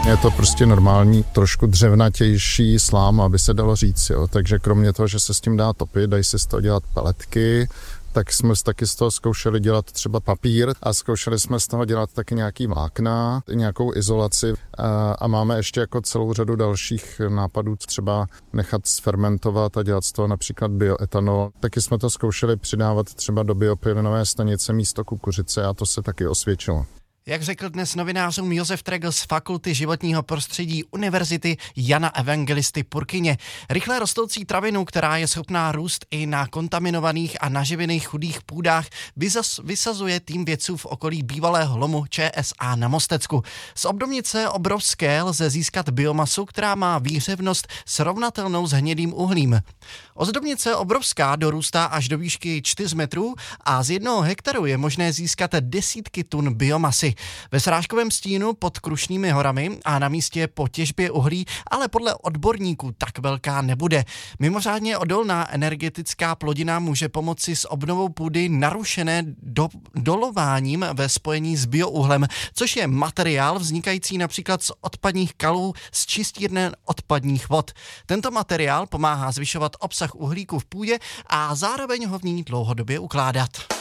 Je to prostě normální, trošku dřevnatější slám, aby se dalo říct, jo. Takže kromě toho, že se s tím dá topit, dají se z toho dělat peletky, tak jsme taky z toho zkoušeli dělat třeba papír a zkoušeli jsme z toho dělat taky nějaký vlákna, nějakou izolaci a máme ještě jako celou řadu dalších nápadů, třeba nechat sfermentovat a dělat z toho například bioetanol. Taky jsme to zkoušeli přidávat třeba do bioplynové stanice místo kukuřice a to se taky osvědčilo. Jak řekl dnes novinářům Josef Tregl z Fakulty životního prostředí Univerzity Jana Evangelisty Purkyně, rychle rostoucí travinu, která je schopná růst i na kontaminovaných a naživených chudých půdách, vysazuje tým vědců v okolí bývalého lomu ČSA na Mostecku. Z obdobnice obrovské lze získat biomasu, která má výhřevnost srovnatelnou s hnědým uhlím. Ozdobnice obrovská dorůstá až do výšky 4 metrů a z 1 hektaru je možné získat desítky tun biomasy. Ve srážkovém stínu pod Krušnými horami a na místě po těžbě uhlí ale podle odborníků tak velká nebude. Mimořádně odolná energetická plodina může pomoci s obnovou půdy narušené dolováním ve spojení s biouhlem, což je materiál vznikající například z odpadních kalů z čistírny odpadních vod. Tento materiál pomáhá zvyšovat obsah uhlíku v půdě a zároveň ho v ní dlouhodobě ukládat.